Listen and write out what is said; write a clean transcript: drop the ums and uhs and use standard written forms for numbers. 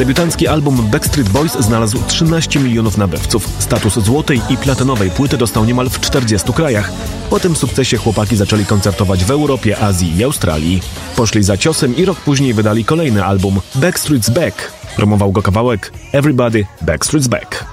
Debiutancki album Backstreet Boys znalazł 13 milionów nabywców. Status złotej i platynowej płyty dostał niemal w 40 krajach. Po tym sukcesie chłopaki zaczęli koncertować w Europie, Azji i Australii. Poszli za ciosem i rok później wydali kolejny album Backstreet's Back. Promował go kawałek Everybody Backstreet's Back.